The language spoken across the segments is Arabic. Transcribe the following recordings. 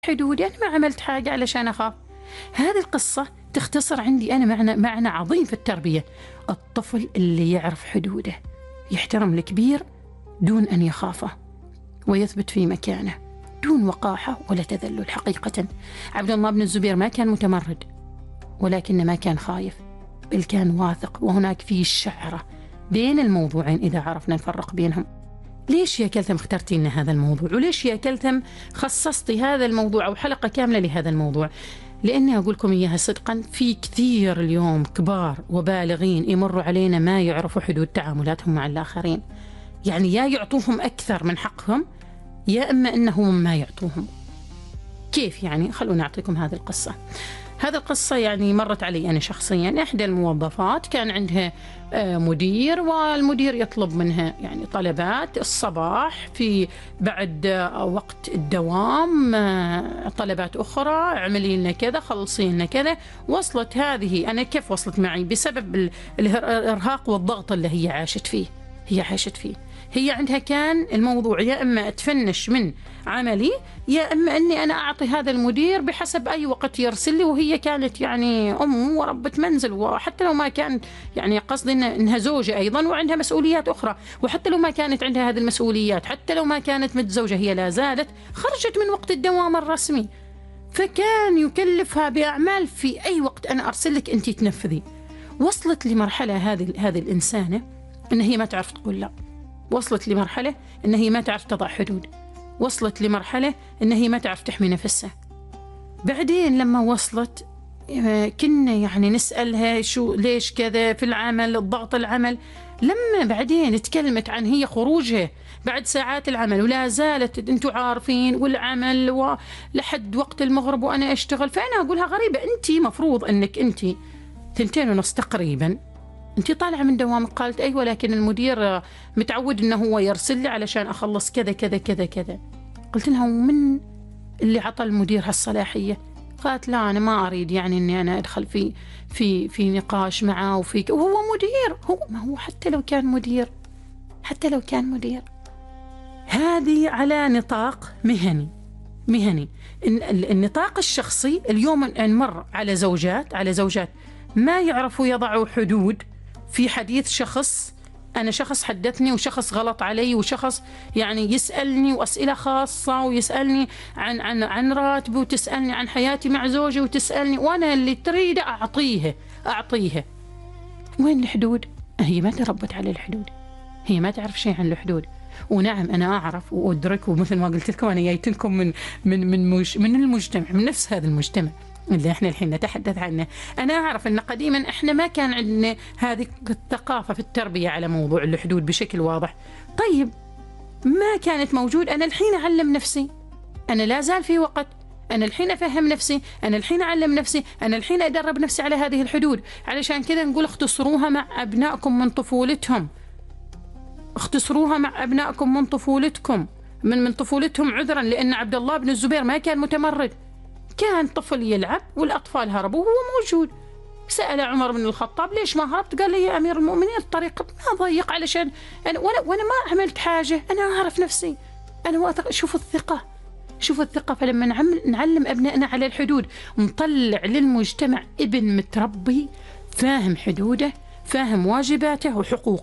حدودي، أنا ما عملت حاجة علشان أخاف. هذه القصة تختصر عندي أنا معنى عظيم في التربية. الطفل اللي يعرف حدوده يحترم الكبير دون أن يخافه، ويثبت في مكانه دون وقاحة ولا تذلل. حقيقة عبد الله بن الزبير ما كان متمرد، ولكن ما كان خايف، بل كان واثق. وهناك في الشعرة بين الموضوعين إذا عرفنا نفرق بينهم. ليش يا كلثم اخترتي لنا هذا الموضوع؟ وليش يا كلثم خصصتي هذا الموضوع أو حلقة كاملة لهذا الموضوع؟ لأني أقول لكم إياها صدقا، في كثير اليوم كبار وبالغين يمروا علينا ما يعرفوا حدود تعاملاتهم مع الآخرين. يعني يا يعطوهم أكثر من حقهم، يا إما أنهم ما يعطوهم. كيف يعني؟ خلونا أعطيكم هذه القصة. هذه القصة يعني مرت علي أنا شخصيا. إحدى الموظفات كان عندها مدير، والمدير يطلب منها يعني طلبات الصباح في بعد وقت الدوام، طلبات أخرى، اعملي لنا كذا، خلصي لنا كذا. وصلت هذه، أنا كيف وصلت معي؟ بسبب الإرهاق والضغط اللي هي عاشت فيه. هي عندها كان الموضوع يا إما أتفنش من عملي، يا إما أني أنا أعطي هذا المدير بحسب أي وقت يرسل لي. وهي كانت يعني أم وربة منزل، وحتى لو ما كان يعني قصدي إنها زوجة أيضا وعندها مسؤوليات أخرى، وحتى لو ما كانت عندها هذه المسؤوليات، حتى لو ما كانت متزوجة، هي لا زالت خرجت من وقت الدوام الرسمي. فكان يكلفها بأعمال في أي وقت أنا أرسل لك أنت تنفذي. وصلت لمرحلة هذه الإنسانة إن هي ما تعرف تقول لا. وصلت لمرحلة إن هي ما تعرف تضع حدود. وصلت لمرحلة إن هي ما تعرف تحمي نفسها. بعدين لما وصلت كنا يعني نسألها ليش كذا في العمل، الضغط العمل. لما بعدين تكلمت عن هي خروجها بعد ساعات العمل ولا زالت انتوا عارفين والعمل ولحد وقت المغرب وأنا أشتغل. فأنا أقولها غريبة، أنت مفروض أنك أنت 2:30 تقريبا أنت طالعة من دوامك. قالت أي، ولكن المدير متعود أنه هو يرسل لي علشان أخلص كذا كذا كذا كذا. قلت لها ومن اللي عطى المدير هالصلاحية؟ قالت لا، أنا ما أريد يعني أني أنا أدخل في نقاش معه وهو مدير. ما هو حتى لو كان مدير هذه على نطاق مهني. النطاق الشخصي اليوم نمر على زوجات ما يعرفوا يضعوا حدود في حديث شخص. أنا شخص حدثني وشخص غلط علي وشخص يعني يسألني وأسئلة خاصة ويسألني عن راتبي وتسألني عن حياتي مع زوجي وتسألني، وأنا اللي تريده أعطيها. وين الحدود؟ هي ما تربت على الحدود، هي ما تعرف شيء عن الحدود. ونعم أنا أعرف وأدرك، ومثل ما قلت لكم أنا جايت لكم من المجتمع، من نفس هذا المجتمع اللي احنا الحين نتحدث عنه. أنا أعرف أن قديما احنا ما كان عندنا هذه الثقافة في التربية على موضوع الحدود بشكل واضح. طيب ما كانت موجود. أنا الحين أعلم نفسي، أنا لا زال في وقت، أنا الحين أفهم نفسي، أنا الحين أعلم نفسي، أنا الحين أدرب نفسي على هذه الحدود. علشان كذا نقول اختصروها مع أبنائكم من طفولتهم، اختصروها مع أبنائكم من طفولتكم من طفولتهم. عذرا، لأن عبد الله بن الزبير ما كان متمرد، كان طفل يلعب والأطفال هربوا وهو موجود. سأل عمر بن الخطاب ليش ما هربت؟ قال لي يا أمير المؤمنين الطريق ما ضيق علشان وأنا ما عملت حاجة، أنا أعرف نفسي، أنا واثق. شوفوا الثقة. فلما نعلم أبنائنا على الحدود نطلع للمجتمع ابن متربي فاهم حدوده، فاهم واجباته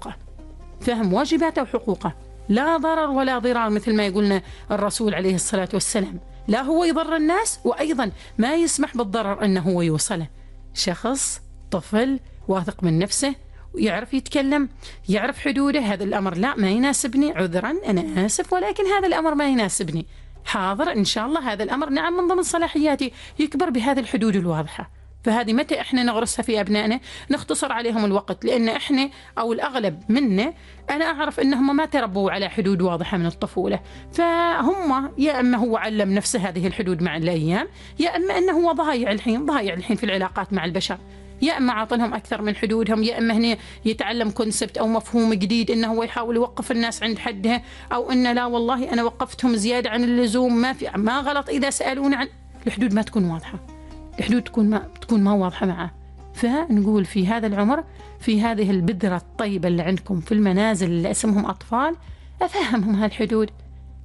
وحقوقه، لا ضرر ولا ضرار مثل ما يقولنا الرسول عليه الصلاة والسلام. لا هو يضر الناس، وأيضا ما يسمح بالضرر أنه هو يوصله. شخص طفل واثق من نفسه ويعرف يتكلم، يعرف حدوده. هذا الأمر لا ما يناسبني، عذرا أنا آسف، ولكن هذا الأمر ما يناسبني. حاضر إن شاء الله هذا الأمر نعم من ضمن صلاحياتي، يكبر بهذه الحدود الواضحة. فهذه متى إحنا نغرسها في أبنائنا؟ نختصر عليهم الوقت، لأن إحنا أو الأغلب منا أنا أعرف أنهم ما تربوا على حدود واضحة من الطفولة. فهم يا أما هو علم نفسه هذه الحدود مع الأيام، يا أما أنه هو ضايع الحين في العلاقات مع البشر. يا أما عاطلهم أكثر من حدودهم، يا أما هنا يتعلم كونسبت أو مفهوم جديد إنه هو يحاول يوقف الناس عند حدها، أو إن لا والله أنا وقفتهم زيادة عن اللزوم، ما غلط إذا سألونا عن الحدود. ما تكون واضحة الحدود، تكون ما واضحة معه. فنقول في هذا العمر، في هذه البذرة الطيبة اللي عندكم في المنازل اللي اسمهم أطفال، أفهمهم هالحدود.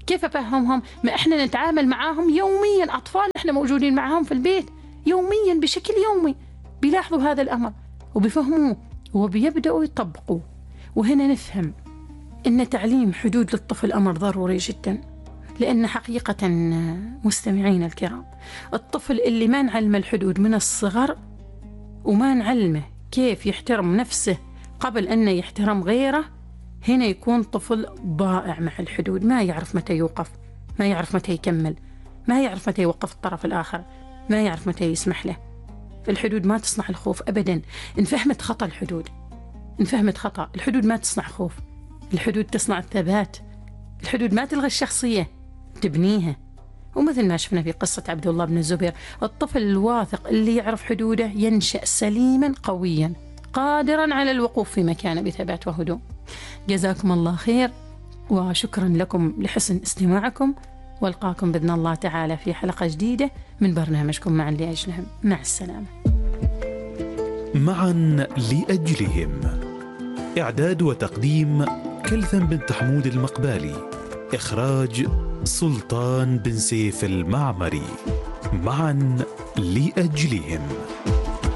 كيف أفهمهم؟ ما إحنا نتعامل معاهم يوميا، أطفال إحنا موجودين معاهم في البيت يوميا بشكل يومي، بيلاحظوا هذا الأمر وبيفهموه وبيبدأوا يطبقوه. وهنا نفهم إن تعليم حدود للطفل أمر ضروري جدا، لأن حقيقة مستمعين الكرام، الطفل اللي ما نعلم الحدود من الصغر وما نعلمه كيف يحترم نفسه قبل أن يحترم غيره، هنا يكون طفل ضائع مع الحدود، ما يعرف متى يوقف، ما يعرف متى يكمل، ما يعرف متى يوقف الطرف الآخر، ما يعرف متى يسمح له. فالحدود ما تصنع الخوف أبدا. إن فهمت خطأ الحدود، إن فهمت خطأ الحدود ما تصنع خوف، الحدود تصنع الثبات. الحدود ما تلغي الشخصية، تبنيها. ومثل ما شفنا في قصة عبد الله بن الزبير، الطفل الواثق اللي يعرف حدوده ينشأ سليما قويا قادرا على الوقوف في مكانه بثبات وهدوء. جزاكم الله خير وشكرا لكم لحسن استماعكم، والقاكم بإذن الله تعالى في حلقة جديدة من برنامجكم معا لأجلهم. مع السلامة. معا لأجلهم، إعداد وتقديم كلثم بنت حمود المقبالي، إخراج سلطان بن سيف المعمري. معا لأجلهم.